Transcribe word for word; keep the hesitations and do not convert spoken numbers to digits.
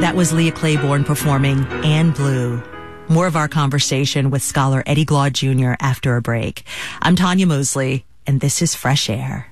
That was Leah Claiborne performing Anne Blue. More of our conversation with scholar Eddie Glaude Junior after a break. I'm Tanya Mosley, and this is Fresh Air.